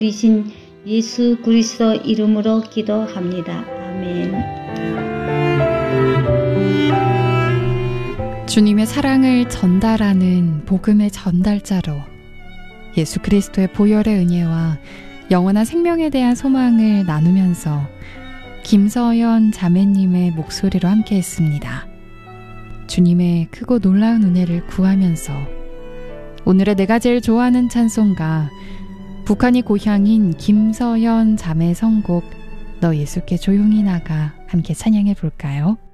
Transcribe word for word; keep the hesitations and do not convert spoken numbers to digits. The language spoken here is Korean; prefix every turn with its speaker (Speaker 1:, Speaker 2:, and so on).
Speaker 1: 이신 예수 그리스도 이름으로 기도합니다. 아멘.
Speaker 2: 주님의 사랑을 전달하는 복음의 전달자로 예수 그리스도의 보혈의 은혜와 영원한 생명에 대한 소망을 나누면서 김서연 자매님의 목소리로 함께 했습니다. 주님의 크고 놀라운 은혜를 구하면서 오늘의 내가 제일 좋아하는 찬송가, 북한이 고향인 김서연 자매 선곡 너 예수께 조용히 나가 함께 찬양해 볼까요?